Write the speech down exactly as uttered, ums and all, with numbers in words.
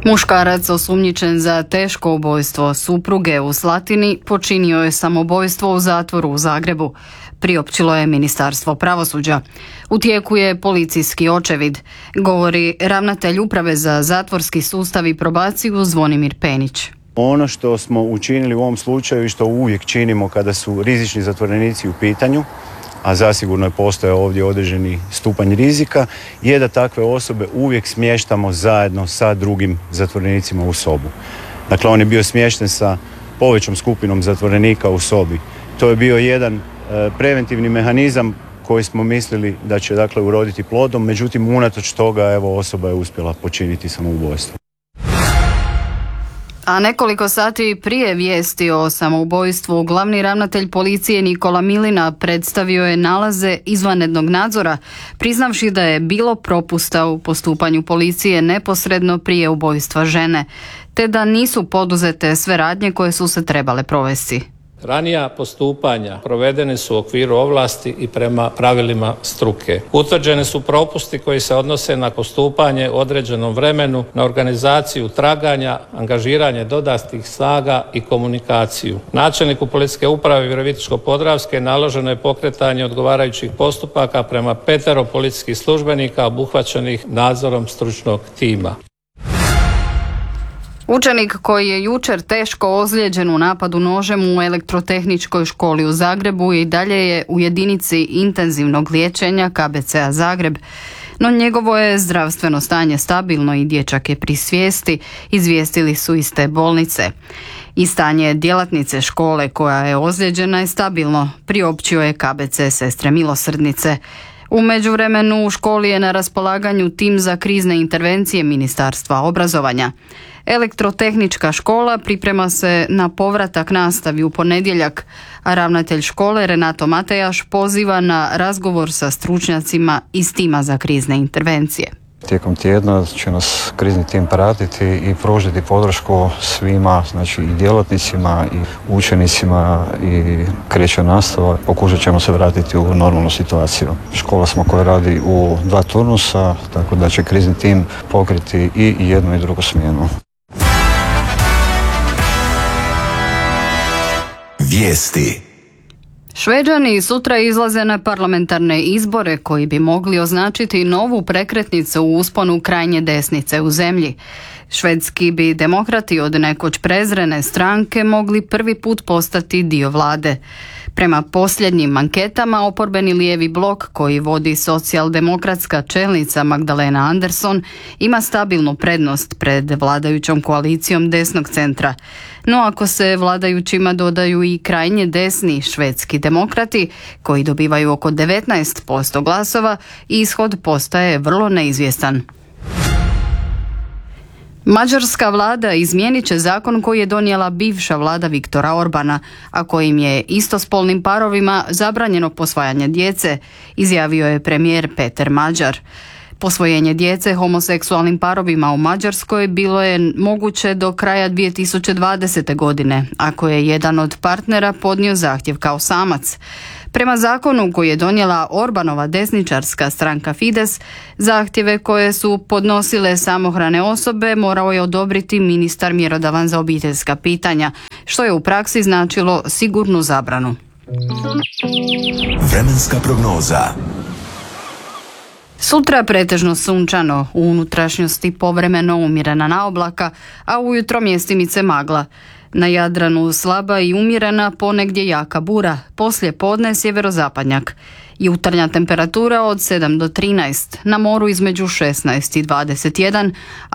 Muškarac osumnjičen za teško ubojstvo supruge u Slatini počinio je samobojstvo u zatvoru u Zagrebu, priopćilo je Ministarstvo pravosuđa. U tijeku je policijski očevid, govori ravnatelj Uprave za zatvorski sustav i probaciju Zvonimir Penić. Ono što smo učinili u ovom slučaju i što uvijek činimo kada su rizični zatvorenici u pitanju, a zasigurno je postojao ovdje određeni stupanj rizika, je da takve osobe uvijek smještamo zajedno sa drugim zatvorenicima u sobu. Dakle, on je bio smješten sa povećom skupinom zatvorenika u sobi. To je bio jedan e, preventivni mehanizam koji smo mislili da će dakle uroditi plodom, međutim unatoč toga evo osoba je uspjela počiniti samoubojstvo. A nekoliko sati prije vijesti o samoubojstvu glavni ravnatelj policije Nikola Milina predstavio je nalaze izvanrednog nadzora, priznavši da je bilo propusta u postupanju policije neposredno prije ubojstva žene, te da nisu poduzete sve radnje koje su se trebale provesti. Ranija postupanja provedene su u okviru ovlasti i prema pravilima struke. Utvrđene su propusti koji se odnose na postupanje u određenom vremenu, na organizaciju traganja, angažiranje dodatnih snaga i komunikaciju. Načelniku Policijske uprave Virovitičko-podravske naloženo je pokretanje odgovarajućih postupaka prema petero policijskih službenika obuhvaćenih nadzorom stručnog tima. Učenik koji je jučer teško ozlijeđen u napadu nožem u Elektrotehničkoj školi u Zagrebu i dalje je u jedinici intenzivnog liječenja K B C-a Zagreb, no njegovo je zdravstveno stanje stabilno i dječak je pri svijesti, izvijestili su iz te bolnice. I stanje djelatnice škole koja je ozlijeđena je stabilno, priopćio je K B C Sestre milosrdnice. U međuvremenu u školi je na raspolaganju tim za krizne intervencije Ministarstva obrazovanja. Elektrotehnička škola priprema se na povratak nastavi u ponedjeljak, a ravnatelj škole Renato Matejaš poziva na razgovor sa stručnjacima iz tima za krizne intervencije. Tijekom tjedna će nas krizni tim pratiti i pružiti podršku svima, znači i djelatnicima i učenicima i kreće nastava. Pokušat ćemo se vratiti u normalnu situaciju. Škola smo koja radi u dva turnusa, tako da će krizni tim pokriti i jednu i drugu smjenu. Vijesti. Šveđani sutra izlaze na parlamentarne izbore koji bi mogli označiti novu prekretnicu u usponu krajnje desnice u zemlji. Švedski bi demokrati od nekoć prezrene stranke mogli prvi put postati dio vlade. Prema posljednjim anketama, oporbeni lijevi blok koji vodi socijaldemokratska čelnica Magdalena Andersson ima stabilnu prednost pred vladajućom koalicijom desnog centra. No ako se vladajućima dodaju i krajnje desni švedski demokrati koji dobivaju oko devetnaest posto glasova, ishod postaje vrlo neizvjestan. Mađarska vlada izmijenit će zakon koji je donijela bivša vlada Viktora Orbana, a kojim je istospolnim parovima zabranjeno posvajanje djece, izjavio je premijer Peter Mađar. Posvojenje djece homoseksualnim parovima u Mađarskoj bilo je moguće do kraja dvije tisuće dvadesete. godine, ako je jedan od partnera podnio zahtjev kao samac. Prema zakonu koji je donijela Orbanova desničarska stranka Fides, zahtjeve koje su podnosile samohrane osobe morao je odobriti ministar mjerodavan za obiteljska pitanja, što je u praksi značilo sigurnu zabranu. Vremenska prognoza. Sutra pretežno sunčano, u unutrašnjosti povremeno umjerena naoblaka, a ujutro mjestimice magla. Na Jadranu slaba i umjerena, ponegdje jaka bura, poslije podne sjeverozapadnjak. Jutarnja temperatura od sedam do trinaest, na moru između šesnaest i dvadeset jedan,